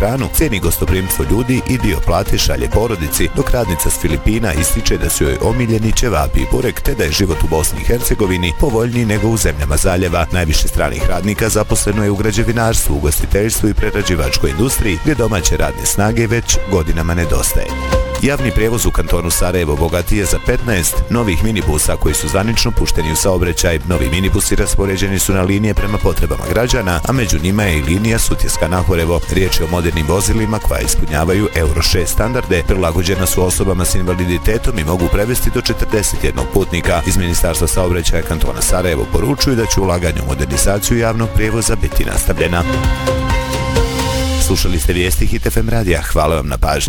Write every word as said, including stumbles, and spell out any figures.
hranu, cijeni gostoprimstvo ljudi i dio plate šalje porodici, dok radnica s Filipina ističe da su joj omiljeni ćevapi i burek, te da je život u Bosni i Hercegovini povoljniji nego u zemljama zaljeva. Najviše stranih radnika zaposleno je u građevinarstvu, ugostiteljstvu i prerađivačkoj industriji, gdje domaće radne snage već godinama nedostaje. Javni prijevoz u kantonu Sarajevo bogati je za petnaest novih minibusa koji su zvanično pušteni u saobraćaj. Novi minibusi raspoređeni su na linije prema potrebama građana, a među njima je i linija Sutjeska-Nahorevo. Riječ je o modernim vozilima koja ispunjavaju Euro šest standarde, prilagođena su osobama s invaliditetom i mogu prevesti do četrdeset jedan putnika. Iz Ministarstva saobraćaja kantona Sarajevo poručuju da će ulaganje u modernizaciju javnog prijevoza biti nastavljena. Slušali ste vijesti Hit F M radija. Hvala vam na pažnji.